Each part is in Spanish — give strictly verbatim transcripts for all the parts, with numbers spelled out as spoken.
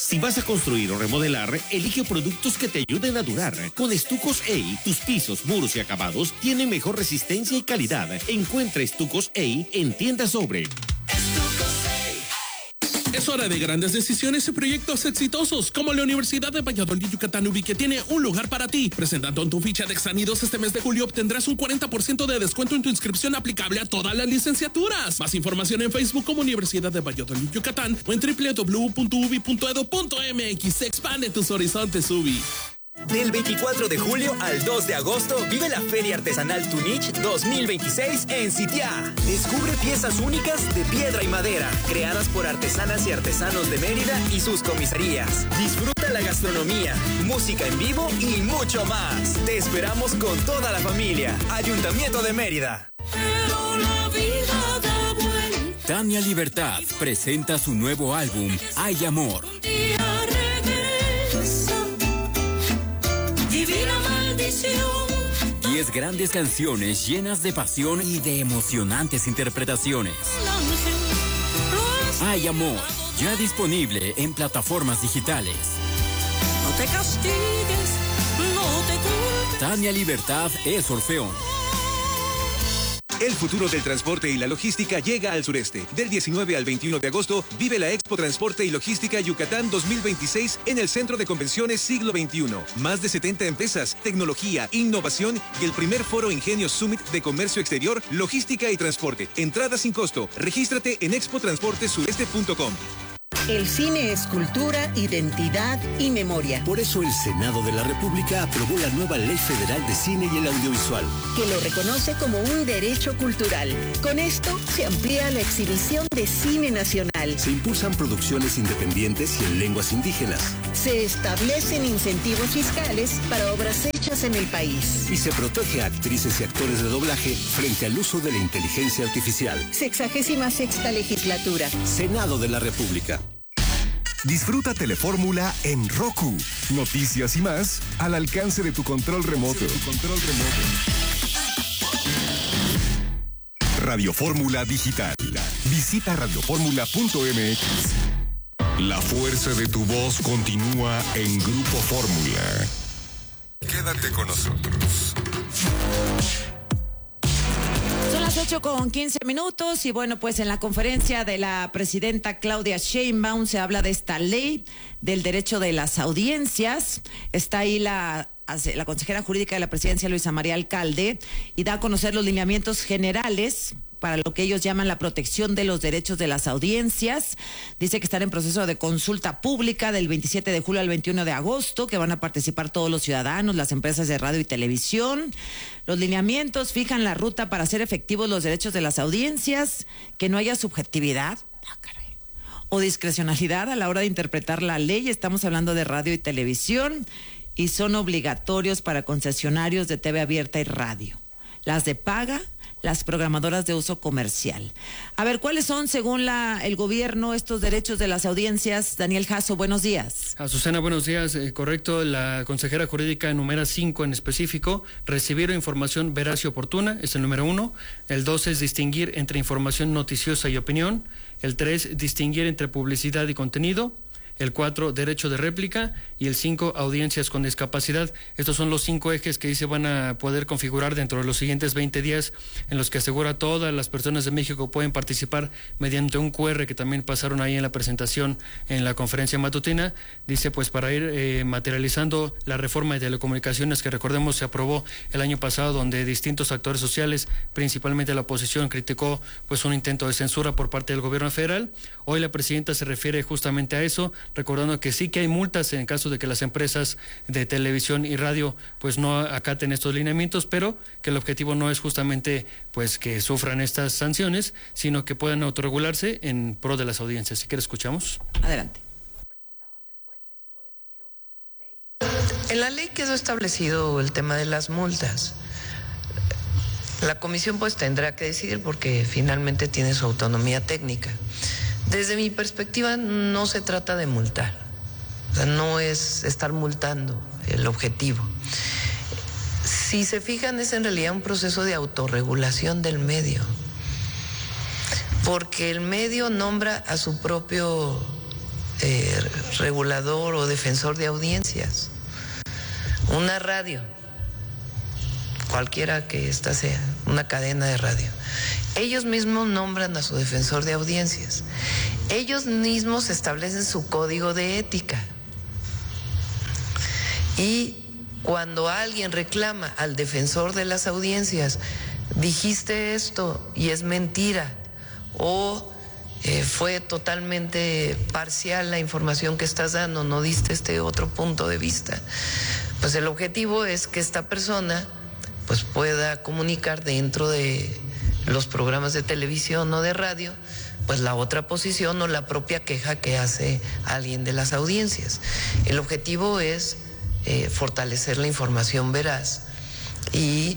Si vas a construir o remodelar, elige productos que te ayuden a durar. Con Estucos E I, tus pisos, muros y acabados tienen mejor resistencia y calidad. Encuentra Estucos E I en tiendas Sobre. Es hora de grandes decisiones y proyectos exitosos, como la Universidad de Valladolid Yucatán U B I, que tiene un lugar para ti. Presentando en tu ficha de Exanidos este mes de julio, obtendrás un cuarenta por ciento de descuento en tu inscripción aplicable a todas las licenciaturas. Más información en Facebook como Universidad de Valladolid Yucatán o en doble u doble u doble u punto u b i punto e d u punto m x. Expande tus horizontes, U B I. Del veinticuatro de julio al dos de agosto, vive la Feria Artesanal Tunich dos mil veintiséis en Sitiá. Descubre piezas únicas de piedra y madera, creadas por artesanas y artesanos de Mérida y sus comisarías. Disfruta la gastronomía, música en vivo y mucho más. Te esperamos con toda la familia. Ayuntamiento de Mérida. Tania Libertad presenta su nuevo álbum, Hay Amor. Divina maldición. Diez grandes canciones llenas de pasión y de emocionantes interpretaciones. Hay Amor, ya disponible en plataformas digitales. No te castigues, no te culpes. Tania Libertad es Orfeón. El futuro del transporte y la logística llega al sureste. Del diecinueve al veintiuno de agosto, vive la Expo Transporte y Logística Yucatán dos mil veintiséis en el Centro de Convenciones Siglo veintiuno. Más de setenta empresas, tecnología, innovación y el primer foro Ingenio Summit de Comercio Exterior, Logística y Transporte. Entrada sin costo. Regístrate en expo transporte sureste punto com. El cine es cultura, identidad y memoria. Por eso el Senado de la República aprobó la nueva Ley Federal de Cine y el Audiovisual, que lo reconoce como un derecho cultural. Con esto se amplía la exhibición de cine nacional. Se impulsan producciones independientes y en lenguas indígenas. Se establecen incentivos fiscales para obras hechas en el país. Y se protege a actrices y actores de doblaje frente al uso de la inteligencia artificial. Sexagésima sexta legislatura. Senado de la República. Disfruta Telefórmula en Roku. Noticias y más al alcance de tu control remoto. Tu control remoto. Radio Fórmula Digital. Visita radio fórmula punto m x. La fuerza de tu voz continúa en Grupo Fórmula. Quédate con nosotros. Son las ocho con quince minutos y bueno, pues en la conferencia de la presidenta Claudia Sheinbaum se habla de esta ley del derecho de las audiencias. Está ahí la, la consejera jurídica de la presidencia, Luisa María Alcalde, y da a conocer los lineamientos generales para lo que ellos llaman la protección de los derechos de las audiencias. Dice que están en proceso de consulta pública del veintisiete de julio al veintiuno de agosto, que van a participar todos los ciudadanos, las empresas de radio y televisión. Los lineamientos fijan la ruta para hacer efectivos los derechos de las audiencias, que no haya subjetividad o discrecionalidad a la hora de interpretar la ley. Estamos hablando de radio y televisión y son obligatorios para concesionarios de T V abierta y radio. Las de paga, las programadoras de uso comercial. A ver, ¿cuáles son, según la el gobierno, estos derechos de las audiencias? Daniel Jasso, buenos días. Azucena, buenos días. Eh, correcto, la consejera jurídica enumera cinco en específico. Recibir información veraz y oportuna, es el número uno. El dos es distinguir entre información noticiosa y opinión. El tres, distinguir entre publicidad y contenido. El cuatro, derecho de réplica, y el cinco, audiencias con discapacidad. Estos son los cinco ejes que se van a poder configurar dentro de los siguientes veinte días, en los que asegura todas las personas de México pueden participar mediante un cu erre que también pasaron ahí en la presentación en la conferencia matutina. Dice, pues, para ir eh, materializando la reforma de telecomunicaciones que, recordemos, se aprobó el año pasado, donde distintos actores sociales, principalmente la oposición, criticó pues un intento de censura por parte del gobierno federal. Hoy la presidenta se refiere justamente a eso, recordando que sí que hay multas en caso de que las empresas de televisión y radio pues no acaten estos lineamientos, pero que el objetivo no es justamente pues que sufran estas sanciones, sino que puedan autorregularse en pro de las audiencias. Si quiere, escuchamos. Adelante. En la ley quedó establecido el tema de las multas. La comisión pues tendrá que decidir porque finalmente tiene su autonomía técnica. Desde mi perspectiva no se trata de multar, o sea, no es estar multando el objetivo. Si se fijan, es en realidad un proceso de autorregulación del medio, porque el medio nombra a su propio eh, regulador o defensor de audiencias. Una radio, cualquiera que ésta sea, una cadena de radio. Ellos mismos nombran a su defensor de audiencias. Ellos mismos establecen su código de ética. Y cuando alguien reclama al defensor de las audiencias, dijiste esto y es mentira, o eh, fue totalmente parcial la información que estás dando, no diste este otro punto de vista, pues el objetivo es que esta persona pues pueda comunicar dentro de los programas de televisión o de radio pues la otra posición o la propia queja que hace alguien de las audiencias. El objetivo es eh, fortalecer la información veraz y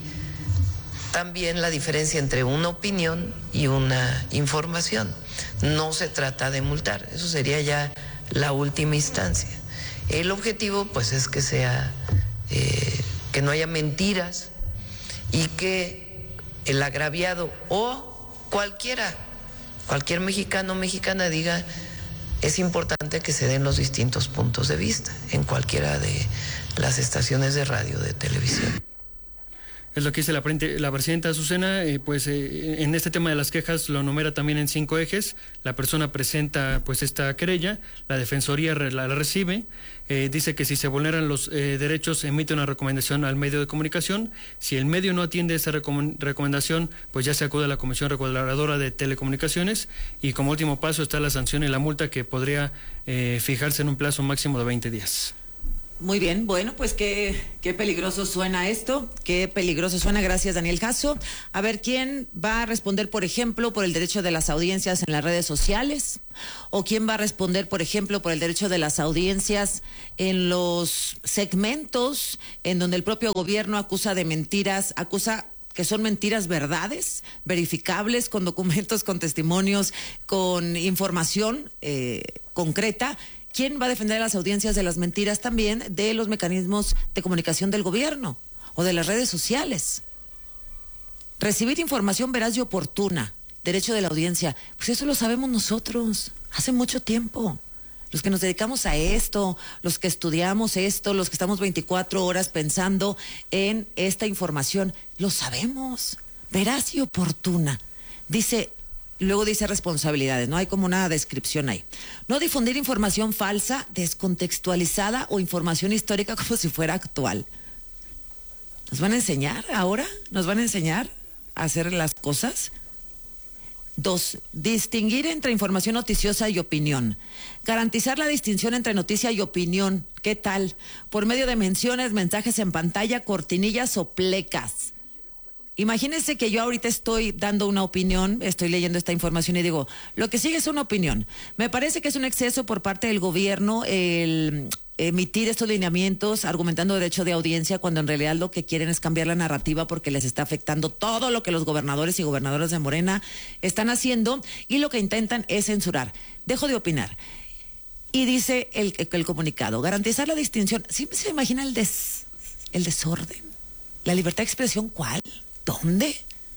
también la diferencia entre una opinión y una información. No se trata de multar, eso sería ya la última instancia. El objetivo pues es que sea, eh, que no haya mentiras y que el agraviado o cualquiera, cualquier mexicano o mexicana diga, es importante que se den los distintos puntos de vista en cualquiera de las estaciones de radio, de televisión. Es lo que dice la, la presidenta Azucena, eh, pues eh, en este tema de las quejas lo numera también en cinco ejes. La persona presenta pues esta querella, la defensoría re, la, la recibe, eh, dice que si se vulneran los eh, derechos emite una recomendación al medio de comunicación. Si el medio no atiende esa recom recomendación, pues ya se acude a la Comisión Reguladora de Telecomunicaciones y como último paso está la sanción y la multa que podría eh, fijarse en un plazo máximo de veinte días. Muy bien, bueno, pues qué, qué peligroso suena esto, qué peligroso suena, gracias Daniel Jasso. A ver, ¿quién va a responder, por ejemplo, por el derecho de las audiencias en las redes sociales? ¿O quién va a responder, por ejemplo, por el derecho de las audiencias en los segmentos en donde el propio gobierno acusa de mentiras, acusa que son mentiras verdades, verificables, con documentos, con testimonios, con información eh, concreta? ¿Quién va a defender a las audiencias de las mentiras también de los mecanismos de comunicación del gobierno o de las redes sociales? Recibir información veraz y oportuna, derecho de la audiencia, pues eso lo sabemos nosotros, hace mucho tiempo. Los que nos dedicamos a esto, los que estudiamos esto, los que estamos veinticuatro horas pensando en esta información, lo sabemos, veraz y oportuna. Dice... Luego dice responsabilidades, ¿no? Hay como una descripción ahí. No difundir información falsa, descontextualizada o información histórica como si fuera actual. ¿Nos van a enseñar ahora? ¿Nos van a enseñar a hacer las cosas? Dos, distinguir entre información noticiosa y opinión. Garantizar la distinción entre noticia y opinión. ¿Qué tal? Por medio de menciones, mensajes en pantalla, cortinillas o plecas. Imagínense que yo ahorita estoy dando una opinión, estoy leyendo esta información y digo, lo que sigue es una opinión. Me parece que es un exceso por parte del gobierno el emitir estos lineamientos argumentando derecho de audiencia cuando en realidad lo que quieren es cambiar la narrativa porque les está afectando todo lo que los gobernadores y gobernadoras de Morena están haciendo y lo que intentan es censurar. Dejo de opinar. Y dice el, el comunicado, garantizar la distinción. ¿Siempre se imagina el, des, el desorden? ¿La libertad de expresión cuál? ¿Dónde?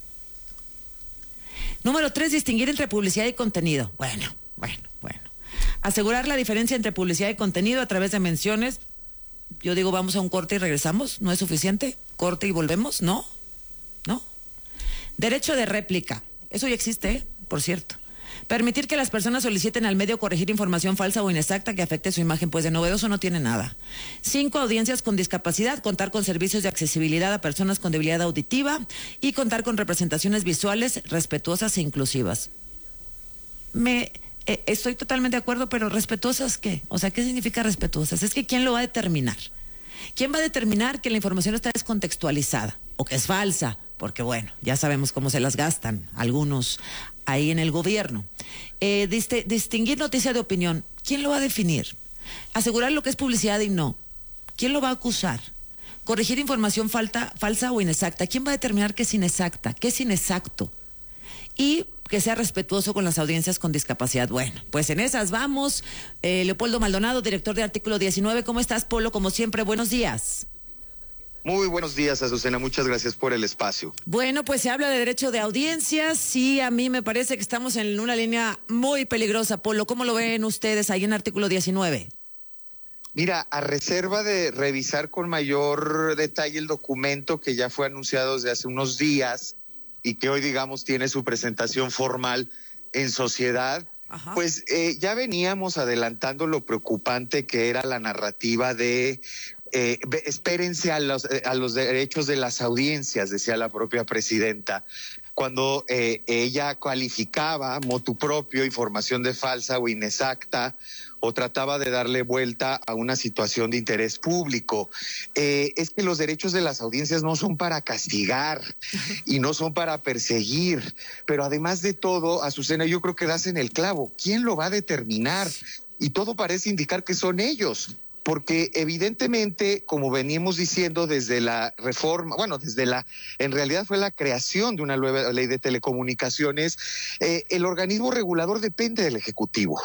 Número tres, distinguir entre publicidad y contenido. Bueno, bueno, bueno. Asegurar la diferencia entre publicidad y contenido a través de menciones. Yo digo, vamos a un corte y regresamos. ¿No es suficiente? ¿Corte y volvemos? No, no. Derecho de réplica. Eso ya existe, ¿eh? Por cierto. Permitir que las personas soliciten al medio corregir información falsa o inexacta que afecte su imagen, pues de novedoso no tiene nada. Cinco, audiencias con discapacidad, contar con servicios de accesibilidad a personas con debilidad auditiva y contar con representaciones visuales respetuosas e inclusivas. Me eh, estoy totalmente de acuerdo, pero ¿respetuosas qué? O sea, ¿qué significa respetuosas? Es que ¿quién lo va a determinar? ¿Quién va a determinar que la información está descontextualizada o que es falsa? Porque bueno, ya sabemos cómo se las gastan algunos ahí en el gobierno. Eh, dist- distinguir noticia de opinión. ¿Quién lo va a definir? Asegurar lo que es publicidad y no. ¿Quién lo va a acusar? Corregir información falta, falsa o inexacta. ¿Quién va a determinar qué es inexacta? ¿Qué es inexacto? Y que sea respetuoso con las audiencias con discapacidad. Bueno, pues en esas vamos. Eh, Leopoldo Maldonado, director de Artículo diecinueve. ¿Cómo estás, Polo? Como siempre, buenos días. Muy buenos días, Azucena. Muchas gracias por el espacio. Bueno, pues se habla de derecho de audiencias y a mí me parece que estamos en una línea muy peligrosa. Polo, ¿cómo lo ven ustedes ahí en Artículo diecinueve? Mira, a reserva de revisar con mayor detalle el documento que ya fue anunciado desde hace unos días y que hoy, digamos, tiene su presentación formal en sociedad, Ajá. pues eh, ya veníamos adelantando lo preocupante que era la narrativa de eh, espérense a los, a los derechos de las audiencias, decía la propia presidenta, cuando eh, ella calificaba motu propio información de falsa o inexacta, o trataba de darle vuelta a una situación de interés público. Eh, es que los derechos de las audiencias no son para castigar y no son para perseguir, pero además de todo, Azucena, yo creo que das en el clavo. ¿Quién lo va a determinar? Y todo parece indicar que son ellos, porque evidentemente, como veníamos diciendo desde la reforma, bueno, desde la, en realidad fue la creación de una nueva ley de telecomunicaciones, eh, el organismo regulador depende del Ejecutivo.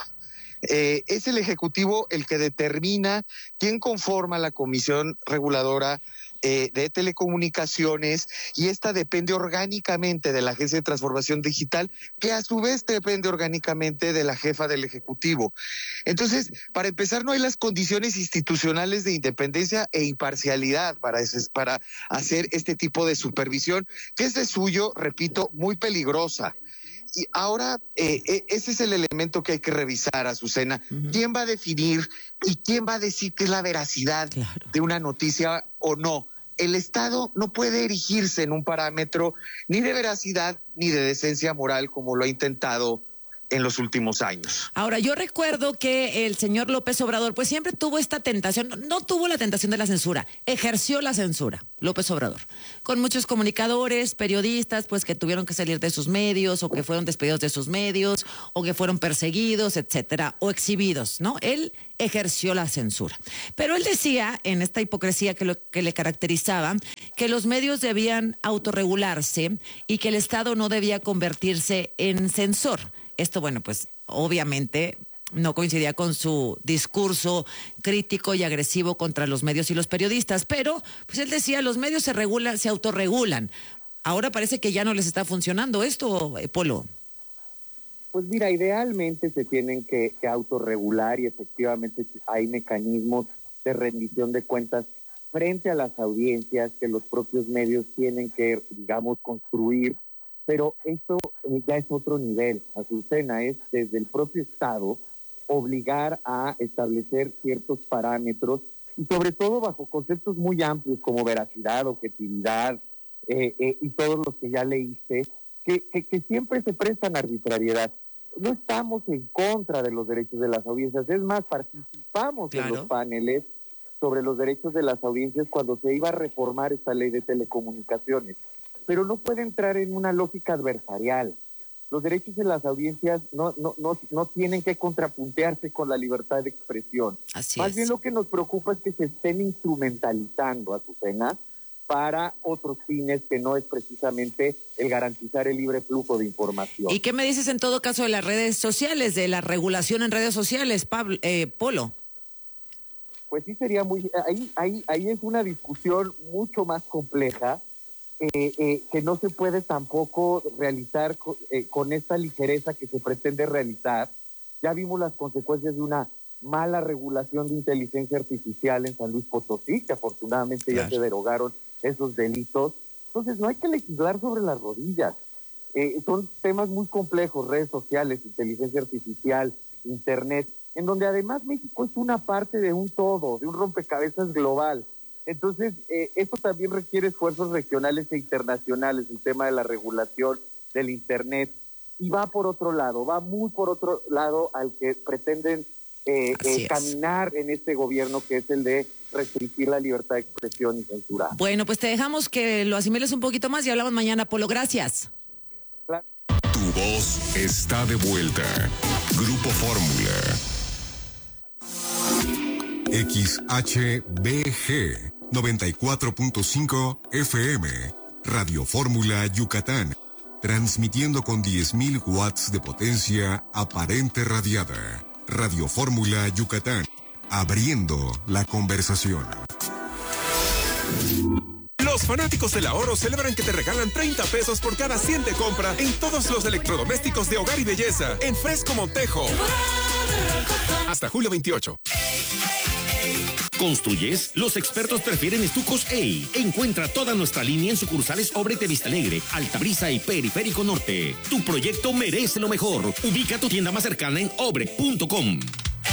Eh, es el Ejecutivo el que determina quién conforma la Comisión Reguladora eh, de Telecomunicaciones, y esta depende orgánicamente de la Agencia de Transformación Digital, que a su vez depende orgánicamente de la jefa del Ejecutivo. Entonces, para empezar, no hay las condiciones institucionales de independencia e imparcialidad para, ese, para hacer este tipo de supervisión, que es de suyo, repito, muy peligrosa. Y ahora, eh, eh, ese es el elemento que hay que revisar, Azucena. Uh-huh. ¿Quién va a definir y quién va a decir que es la veracidad claro. de una noticia o no? El Estado no puede erigirse en un parámetro ni de veracidad ni de decencia moral como lo ha intentado en los últimos años. Ahora, yo recuerdo que el señor López Obrador pues siempre tuvo esta tentación, no, no tuvo la tentación de la censura, ejerció la censura, López Obrador, con muchos comunicadores, periodistas, pues que tuvieron que salir de sus medios, o que fueron despedidos de sus medios, o que fueron perseguidos, etcétera, o exhibidos, ¿no? Él ejerció la censura. Pero él decía, en esta hipocresía que, lo, que le caracterizaba, que los medios debían autorregularse y que el Estado no debía convertirse en censor. Esto, bueno, pues obviamente no coincidía con su discurso crítico y agresivo contra los medios y los periodistas, pero pues él decía, los medios se regulan, se autorregulan. Ahora parece que ya no les está funcionando esto, Polo. Pues mira, idealmente se tienen que, que autorregular, y efectivamente hay mecanismos de rendición de cuentas frente a las audiencias que los propios medios tienen que, digamos, construir. Pero esto ya es otro nivel, Azucena, es desde el propio Estado obligar a establecer ciertos parámetros, y sobre todo bajo conceptos muy amplios como veracidad, objetividad eh, eh, y todos los que ya leíste, que, que, que siempre se prestan a arbitrariedad. No estamos en contra de los derechos de las audiencias, es más, participamos claro. en los paneles sobre los derechos de las audiencias cuando se iba a reformar esta ley de telecomunicaciones. Pero no puede entrar en una lógica adversarial. Los derechos de las audiencias no, no, no, no tienen que contrapuntearse con la libertad de expresión. Así Más es. bien lo que nos preocupa es que se estén instrumentalizando, Azucena, para otros fines que no es precisamente el garantizar el libre flujo de información. ¿Y qué me dices en todo caso de las redes sociales, de la regulación en redes sociales, Pablo, eh, Polo? Pues sí sería muy... Ahí, ahí, ahí es una discusión mucho más compleja, Eh, eh, que no se puede tampoco realizar co- eh, con esta ligereza que se pretende realizar. Ya vimos las consecuencias de una mala regulación de inteligencia artificial en San Luis Potosí, que afortunadamente claro. ya se derogaron esos delitos. Entonces no hay que legislar sobre las rodillas. Eh, son temas muy complejos, redes sociales, inteligencia artificial, internet, en donde además México es una parte de un todo, de un rompecabezas global. Entonces, eh, esto también requiere esfuerzos regionales e internacionales, el tema de la regulación del Internet, y va por otro lado, va muy por otro lado al que pretenden eh, eh, caminar en este gobierno, que es el de restringir la libertad de expresión y censurar. Bueno, pues te dejamos que lo asimiles un poquito más y hablamos mañana, Polo. Gracias. Claro. Tu voz está de vuelta. Grupo Fórmula. X H B G noventa y cuatro punto cinco F M, Radio Fórmula Yucatán, transmitiendo con diez mil watts de potencia aparente radiada. Radio Fórmula Yucatán, abriendo la conversación. Los fanáticos del ahorro celebran que te regalan treinta pesos por cada cien de compra en todos los electrodomésticos de hogar y belleza en Fresco Montejo. Hasta julio veintiocho. Hey, hey, hey. ¿Construyes? Los expertos prefieren Estucos E I. Encuentra toda nuestra línea en sucursales Obrete Vista Alegre, Altabrisa y Periférico Norte. Tu proyecto merece lo mejor. Ubica tu tienda más cercana en obre punto com.